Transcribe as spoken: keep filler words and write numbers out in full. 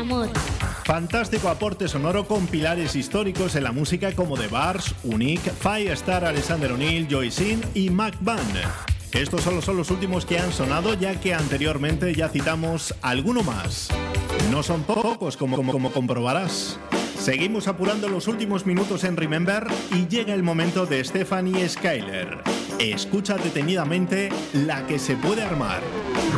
amor. Fantástico aporte sonoro con pilares históricos en la música como The Bars, Unique, Firestar, Alexander O'Neal, Joy Sin y Mac Band. Estos solo son los últimos que han sonado, ya que anteriormente ya citamos alguno más. No son pocos, como, como, como comprobarás. Seguimos apurando los últimos minutos en Remember y llega el momento de Stephanie Skyler. Escucha detenidamente la que se puede armar.